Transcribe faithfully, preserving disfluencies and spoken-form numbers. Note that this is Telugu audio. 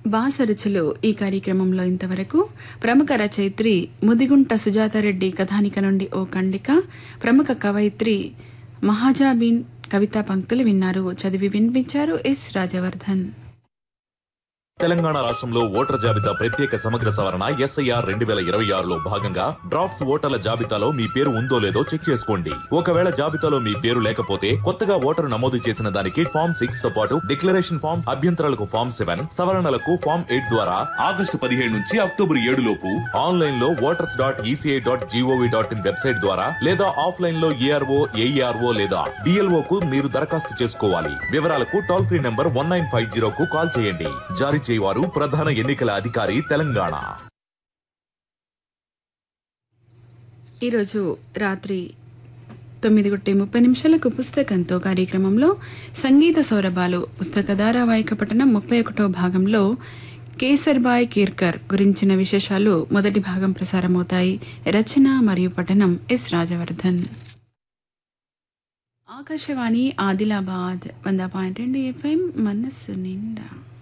బాసరుచులు ఈ కార్యక్రమంలో ఇంతవరకు ప్రముఖ రచయిత్రి ముదిగుంట సుజాతారెడ్డి కథానిక నుండి ఓ ఖండిక, ప్రముఖ కవయిత్రి మహాజాబీన్ కవితా పంక్తులు విన్నారు. చదివి వినిపించారు ఎస్ రాజవర్ధన్. తెలంగాణ రాష్ట్రంలో ఓటర్ జాబితా ప్రత్యేక సమగ్ర సవరణ ఎస్ఐఆర్ రెండు వేల ఇరవై ఆరులో భాగంగా డ్రాఫ్ట్స్ ఓటర్ల జాబితాలో మీ పేరు ఉందో లేదో చెక్ చేసుకోండి. ఒకవేళ జాబితాలో మీ పేరు లేకపోతే కొత్తగా ఓటరు నమోదు చేసిన దానికి ఫామ్ సిక్స్ తో పాటు డిక్లరేషన్ ఫామ్, అభ్యంతరాలకు ఫామ్ సెవెన్, సవరణలకు ఫామ్ ఎయిట్ ద్వారా ఆగస్టు పదిహేడు నుంచి అక్టోబర్ ఏడు లోపు ఆన్లైన్ లో voters dot ECI dot GOV dot in website ద్వారా లేదా ఆఫ్లైన్ లో ఏఆర్ఓ, ఏఈఆర్ఓ లేదా డిఎల్ఓ కు మీరు దరఖాస్తు చేసుకోవాలి. వివరాలకు toll free number one nine five zero కు కాల్ చేయండి. జారీ చేయవారు ప్రధాన ఎన్నికల అధికారి తెలంగాణ. ఈరోజు రాత్రి తొమ్మిది గంటల ముప్పై నిమిషాలకు పుస్తకంతో కార్యక్రమంలో సంగీత సౌరభాలు పుస్తక ధారావాహిక పఠనం ముప్పై ఒకటో భాగంలో కేసర్బాయ్ కీర్కర్ గురించిన విశేషాలు మొదటి భాగం ప్రసారమవుతాయి. రచన మరియు పఠనం ఎస్ రాజవర్ధన్. ఆకాశవాణి ఆదిలాబాద్ వంద పాయింట్ రెండు ఎఫ్ఎం మనస్సు నిండా.